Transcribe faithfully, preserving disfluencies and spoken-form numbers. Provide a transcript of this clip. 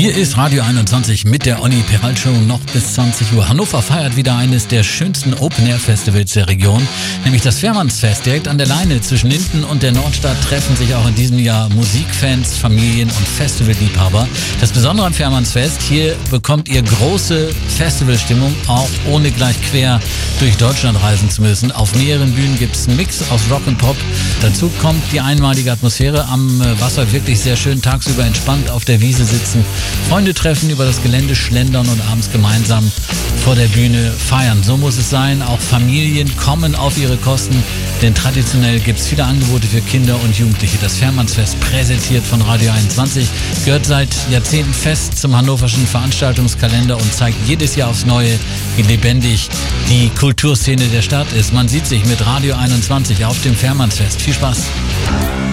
Hier ist Radio einundzwanzig mit der Olli Peralt Show noch bis zwanzig Uhr. Hannover feiert wieder eines der schönsten Open-Air-Festivals der Region, nämlich das Fährmannsfest. Direkt an der Leine zwischen Linden und der Nordstadt treffen sich auch in diesem Jahr Musikfans, Familien und Festivalliebhaber. Das Besondere am Fährmannsfest, hier bekommt ihr große Festivalstimmung, auch ohne gleich quer durch Deutschland reisen zu müssen. Auf mehreren Bühnen gibt es einen Mix aus Rock und Pop. Dazu kommt die einmalige Atmosphäre am Wasser, wirklich sehr schön tagsüber entspannt auf der Wiese sitzen, Freunde treffen, über das Gelände schlendern und abends gemeinsam vor der Bühne feiern. So muss es sein. Auch Familien kommen auf ihre Kosten, denn traditionell gibt es viele Angebote für Kinder und Jugendliche. Das Fährmannsfest, präsentiert von Radio einundzwanzig, gehört seit Jahrzehnten fest zum hannoverschen Veranstaltungskalender und zeigt jedes Jahr aufs Neue, wie lebendig die Kulturszene der Stadt ist. Man sieht sich mit Radio einundzwanzig auf dem Fährmannsfest. Viel Spaß!